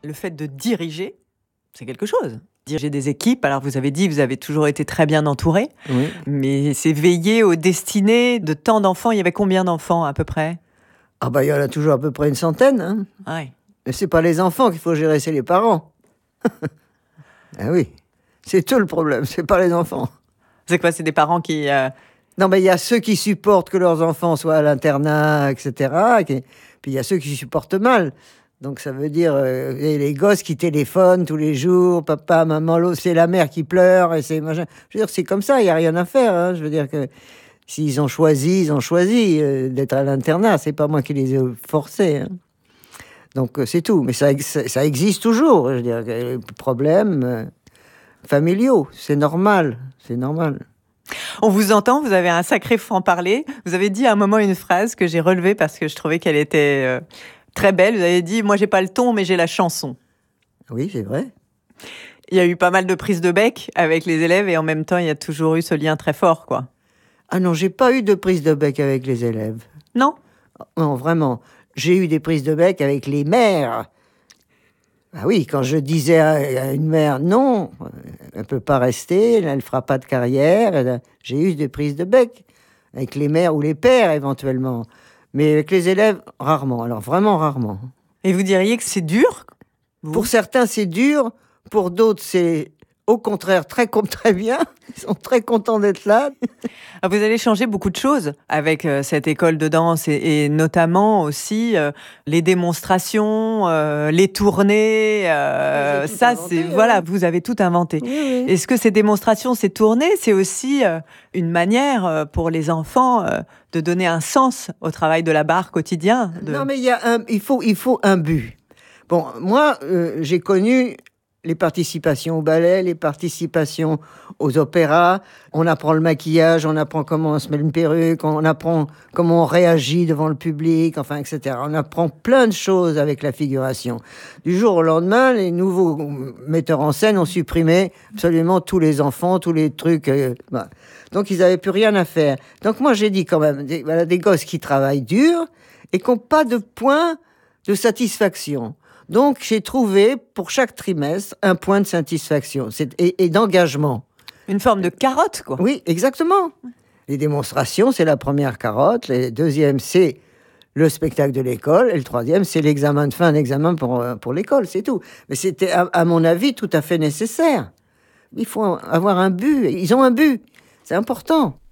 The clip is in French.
Le fait de diriger, c'est quelque chose. Diriger des équipes, alors vous avez dit, vous avez toujours été très bien entouré, Oui. mais c'est veiller aux destinées de tant d'enfants. Il y avait combien d'enfants à peu près? Ah bah il y en a toujours à peu près une centaine. Hein. Ouais. Mais c'est pas les enfants qu'il faut gérer, c'est les parents. Ah oui, c'est tout le problème, c'est pas les enfants. C'est quoi? C'est des parents qui... Non, mais il y a ceux qui supportent que leurs enfants soient à l'internat, etc. Puis il y a ceux qui supportent mal. Donc ça veut dire les gosses qui téléphonent tous les jours, papa, maman, l'autre, c'est la mère qui pleure, et c'est machin. Je veux dire, c'est comme ça, il n'y a rien à faire. Hein. Je veux dire que s'ils ont choisi, d'être à l'internat. C'est pas moi qui les ai forcés. Hein. Donc c'est tout. Mais ça existe toujours. Je veux dire, les problèmes familiaux, c'est normal. C'est normal. On vous entend, vous avez un sacré franc-parler. Vous avez dit à un moment une phrase que j'ai relevée parce que je trouvais qu'elle était très belle. Vous avez dit « Moi, j'ai pas le ton, mais j'ai la chanson ». Oui, c'est vrai. Il y a eu pas mal de prises de bec avec les élèves et en même temps, il y a toujours eu ce lien très fort, quoi. Ah non, j'ai pas eu de prise de bec avec les élèves. Non? Non, vraiment. J'ai eu des prises de bec avec les mères. Ah oui, quand je disais à une mère, non, elle ne peut pas rester, elle ne fera pas de carrière, j'ai eu des prises de bec avec les mères ou les pères éventuellement. Mais avec les élèves, rarement. Alors vraiment rarement. Et vous diriez que c'est dur? Pour certains, c'est dur. Pour d'autres, c'est au contraire très bien. Ils sont très contents d'être là. Vous allez changer beaucoup de choses avec cette école de danse et notamment aussi les démonstrations, les tournées. Ça, inventé, c'est voilà, vous avez tout inventé. Oui, oui. Est-ce que ces démonstrations, ces tournées, c'est aussi une manière pour les enfants de donner un sens au travail de la barre quotidien? Non, mais il faut un but. Bon, moi, j'ai connu les participations au ballet, les participations aux opéras. On apprend le maquillage, on apprend comment on se met une perruque, on apprend comment on réagit devant le public, enfin, etc. On apprend plein de choses avec la figuration. Du jour au lendemain, les nouveaux metteurs en scène ont supprimé absolument tous les enfants, tous les trucs. Bah. Donc, ils n'avaient plus rien à faire. Donc, moi, j'ai dit quand même, des gosses qui travaillent dur et qui n'ont pas de point de satisfaction. Donc, j'ai trouvé, pour chaque trimestre, un point de satisfaction et d'engagement. Une forme de carotte, quoi. Oui, exactement. Les démonstrations, c'est la première carotte. Le deuxième, c'est le spectacle de l'école. Et le troisième, c'est l'examen de fin, un examen pour l'école, c'est tout. Mais c'était, à mon avis, tout à fait nécessaire. Il faut avoir un but. Ils ont un but. C'est important.